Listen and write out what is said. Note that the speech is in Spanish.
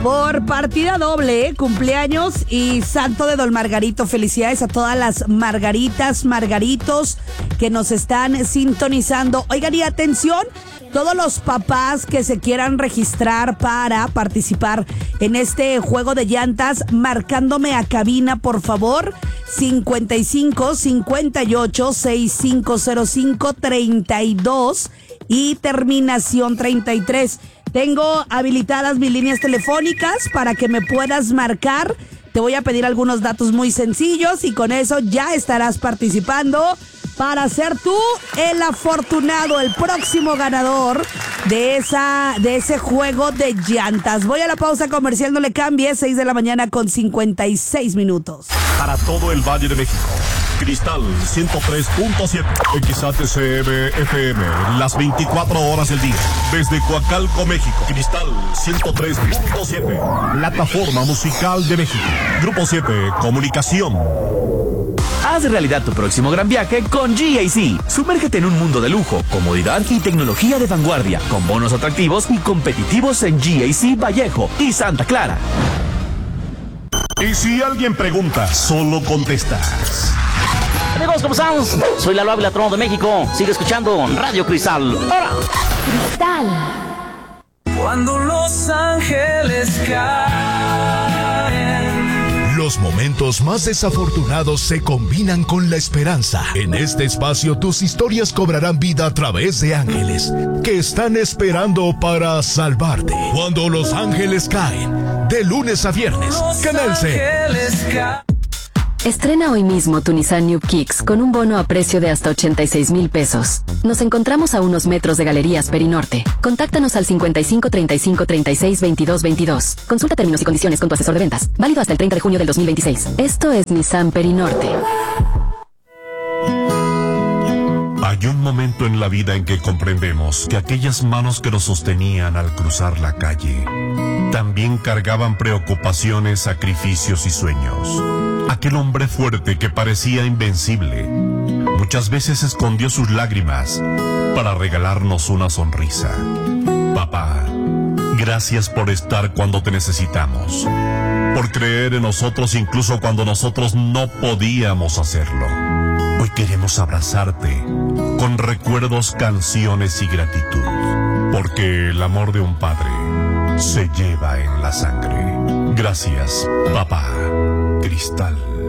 por partida doble, cumpleaños y santo de Don Margarito. Felicidades a todas las Margaritas, Margaritos que nos están sintonizando. Oigan, y atención, todos los papás que se quieran registrar para participar en este juego de llantas, marcándome a cabina, por favor, 55 58 6505 32 y terminación 33. Tengo habilitadas mis líneas telefónicas para que me puedas marcar. Te voy a pedir algunos datos muy sencillos y con eso ya estarás participando para ser tú el afortunado, el próximo ganador de ese juego de llantas. Voy a la pausa comercial, no le cambie, 6 de la mañana con 56 minutos. Para todo el Valle de México, Cristal 103.7, XHCM FM, las 24 horas del día. Desde Coacalco, México, Cristal 103.7, plataforma musical de México. Grupo 7, Comunicación. Haz realidad tu próximo gran viaje con GAC. Sumérgete en un mundo de lujo, comodidad y tecnología de vanguardia, con bonos atractivos y competitivos en GAC Vallejo y Santa Clara. Y si alguien pregunta, solo contestas. Amigos, ¿cómo están? Soy Lalo Ávila, Trono de México. Sigue escuchando Radio Cristal. ¡Hola! Cristal. Cuando los ángeles caen. Los momentos más desafortunados se combinan con la esperanza. En este espacio tus historias cobrarán vida a través de ángeles que están esperando para salvarte. Cuando los ángeles caen, de lunes a viernes, Canal C. Estrena hoy mismo tu Nissan New Kicks con un bono a precio de hasta 86,000 pesos. Nos encontramos a unos metros de Galerías Perinorte. Contáctanos al 55 35 36 22 22. Consulta términos y condiciones con tu asesor de ventas. Válido hasta el 30 de junio del 2026. Esto es Nissan Perinorte. Hay un momento en la vida en que comprendemos que aquellas manos que nos sostenían al cruzar la calle también cargaban preocupaciones, sacrificios y sueños. Aquel hombre fuerte que parecía invencible muchas veces escondió sus lágrimas para regalarnos una sonrisa. Papá, gracias por estar cuando te necesitamos, por creer en nosotros incluso cuando nosotros no podíamos hacerlo. Hoy queremos abrazarte con recuerdos, canciones y gratitud, porque el amor de un padre se lleva en la sangre. Gracias, papá. Cristal.